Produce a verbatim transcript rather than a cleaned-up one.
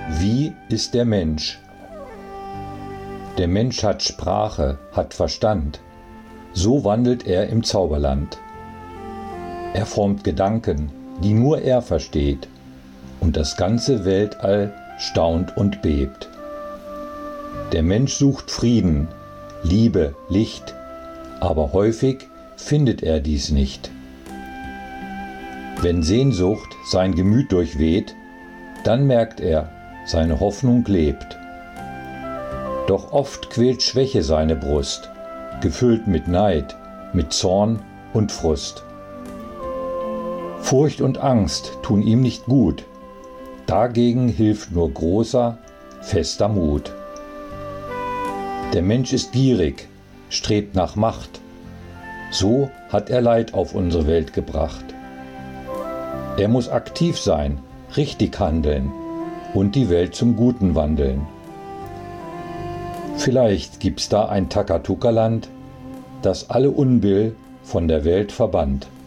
Wie ist der Mensch? Der Mensch hat Sprache, hat Verstand. So wandelt er im Zauberland. Er formt Gedanken, die nur er versteht, und das ganze Weltall staunt und bebt. Der Mensch sucht Frieden, Liebe, Licht, aber häufig findet er dies nicht. Wenn Sehnsucht sein Gemüt durchweht, dann merkt er, seine Hoffnung lebt. Doch oft quält Schwäche seine Brust, gefüllt mit Neid, mit Zorn und Frust. Furcht und Angst tun ihm nicht gut, dagegen hilft nur großer, fester Mut. Der Mensch ist gierig, strebt nach Macht, so hat er Leid auf unsere Welt gebracht. Er muss aktiv sein, richtig handeln und die Welt zum Guten wandeln. Vielleicht gibt's da ein Takatuka-Land, das alle Unbill von der Welt verbannt.